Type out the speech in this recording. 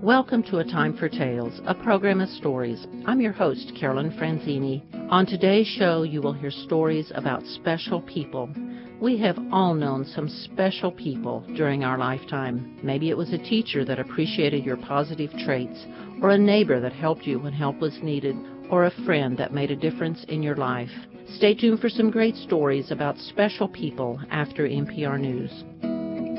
Welcome to A Time for Tales, a program of stories. I'm your host, Carolyn Franzini. On today's show, you will hear stories about special people. We have all known some special people during our lifetime. Maybe it was a teacher that appreciated your positive traits, or a neighbor that helped you when help was needed, or a friend that made a difference in your life. Stay tuned for some great stories about special people after NPR News.